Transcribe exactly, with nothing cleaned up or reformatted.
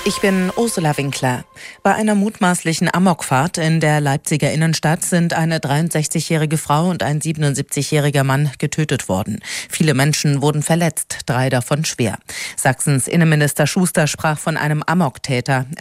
Ich bin Ursula Winkler. Bei einer mutmaßlichen Amokfahrt in der Leipziger Innenstadt sind eine dreiundsechzigjährige Frau und ein siebenundsiebzigjähriger Mann getötet worden. Viele Menschen wurden verletzt, drei davon schwer. Sachsens Innenminister Schuster sprach von einem Amoktäter.